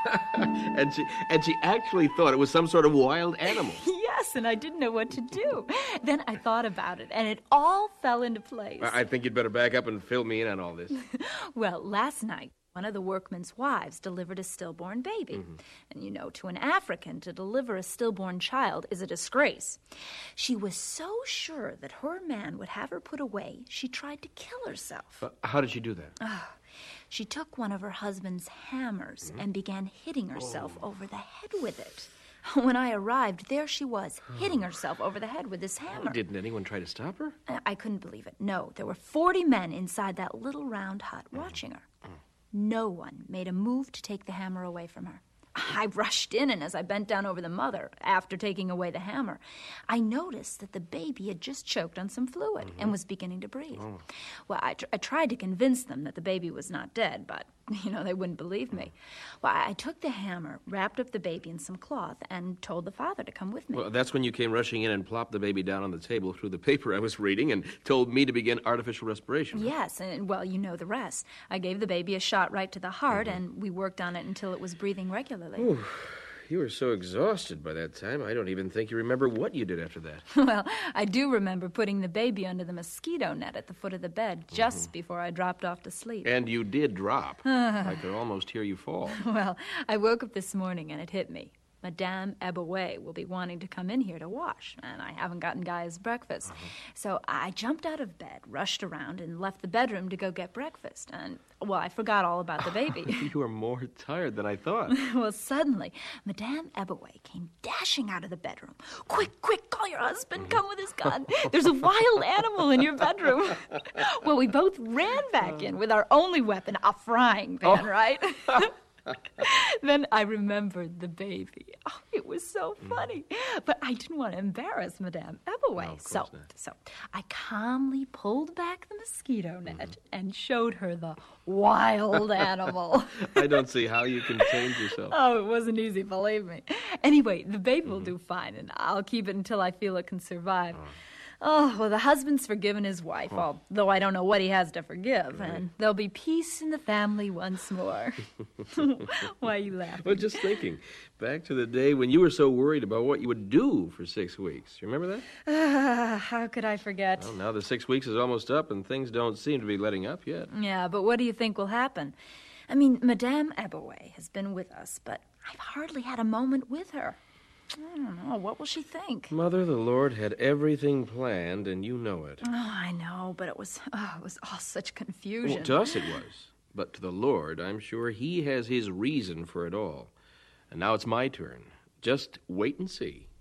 And she actually thought it was some sort of wild animal. Yes, and I didn't know what to do. Then I thought about it, and it all fell into place. I think you'd better back up and fill me in on all this. Well, last night, one of the workmen's wives delivered a stillborn baby. Mm-hmm. And you know, to an African, to deliver a stillborn child is a disgrace. She was so sure that her man would have her put away, she tried to kill herself. How did she do that? She took one of her husband's hammers and began hitting herself over the head with it. When I arrived, there she was, hitting herself over the head with this hammer. Didn't anyone try to stop her? I couldn't believe it. No, there were 40 men inside that little round hut watching her. No one made a move to take the hammer away from her. I rushed in, and as I bent down over the mother, after taking away the hammer, I noticed that the baby had just choked on some fluid and was beginning to breathe. Well, I tried to convince them that the baby was not dead, but, they wouldn't believe me. Well, I took the hammer, wrapped up the baby in some cloth, and told the father to come with me. Well, that's when you came rushing in and plopped the baby down on the table through the paper I was reading and told me to begin artificial respiration. Yes, and, well, you know the rest. I gave the baby a shot right to the heart, and we worked on it until it was breathing regularly. Ooh, you were so exhausted by that time, I don't even think you remember what you did after that. Well, I do remember putting the baby under the mosquito net at the foot of the bed just before I dropped off to sleep. And you did drop. I could almost hear you fall. Well, I woke up this morning and it hit me. Madame Eboué will be wanting to come in here to wash, and I haven't gotten Guy's breakfast. So I jumped out of bed, rushed around, and left the bedroom to go get breakfast. And, well, I forgot all about the baby. You were more tired than I thought. Well, suddenly, Madame Eboué came dashing out of the bedroom. Quick, call your husband, come with his gun. There's a wild animal in your bedroom. Well, we both ran back in with our only weapon, a frying pan, right? Then I remembered the baby. Oh, it was so funny. But I didn't want to embarrass Madame Eboué. No, so I calmly pulled back the mosquito net and showed her the wild animal. I don't see how you contained yourself. Oh, it wasn't easy, believe me. Anyway, the baby will do fine, and I'll keep it until I feel it can survive. Oh, well, the husband's forgiven his wife, although I don't know what he has to forgive, and there'll be peace in the family once more. Why are you laughing? Well, just thinking, back to the day when you were so worried about what you would do for 6 weeks. Remember that? How could I forget? Well, now the 6 weeks is almost up, and things don't seem to be letting up yet. Yeah, but what do you think will happen? I mean, Madame Eboué has been with us, but I've hardly had a moment with her. I don't know. What will she think? Mother, the Lord had everything planned, and you know it. Oh, I know, but it was all such confusion. Well, to us it was. But to the Lord, I'm sure he has his reason for it all. And now it's my turn. Just wait and see.